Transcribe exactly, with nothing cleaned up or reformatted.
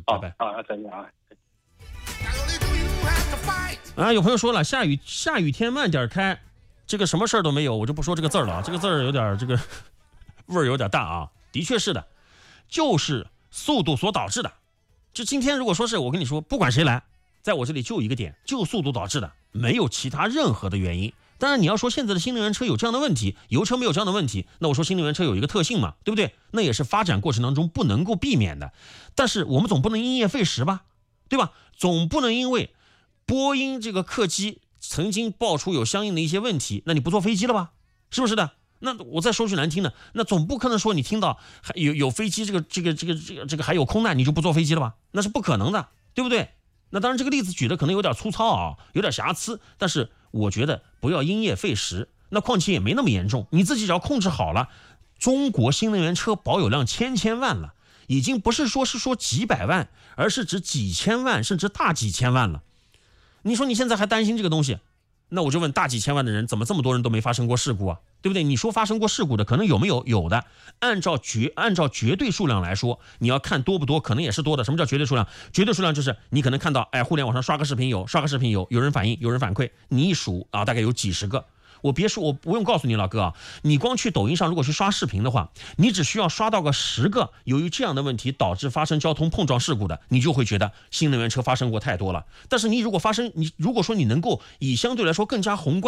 拜拜。 啊，再见啊。 啊，有朋友说了，下雨下雨天慢点开，这个什么事儿都没有，我就不说这个字儿了啊，这个字儿有点这个味儿有点大啊，的确是的，就是速度所导致的。就今天如果说是我跟你说，不管谁来，在我这里就一个点，就速度导致的，没有其他任何的原因。当然你要说现在的新能源车有这样的问题，油车没有这样的问题，那我说新能源车有一个特性嘛，对不对？那也是发展过程当中不能够避免的。但是我们总不能因噎废食吧，对吧？总不能因为波音这个客机曾经爆出有相应的一些问题，那你不坐飞机了吧？是不是的？那我再说句难听的，那总不可能说你听到还有有飞机这个这个这个这个这个还有空难，你就不坐飞机了吧？那是不可能的，对不对？那当然这个例子举的可能有点粗糙啊，有点瑕疵，但是我觉得不要因噎废食。那况且也没那么严重，你自己只要控制好了。中国新能源车保有量千千万了，已经不是说是说几百万，而是指几千万甚至大几千万了。你说你现在还担心这个东西，那我就问，大几千万的人怎么这么多人都没发生过事故啊？对不对？你说发生过事故的可能有没有？有的。按照绝按照绝对数量来说，你要看多不多，可能也是多的。什么叫绝对数量？绝对数量就是你可能看到，哎，互联网上刷个视频有，刷个视频有，有人反映，有人反馈，你一数啊，大概有几十个。我别说，我不用告诉你老哥啊，你光去抖音上如果去刷视频的话，你只需要刷到个十个由于这样的问题导致发生交通碰撞事故的，你就会觉得新能源车发生过太多了。但是你如果发生，你如果说你能够以相对来说更加宏观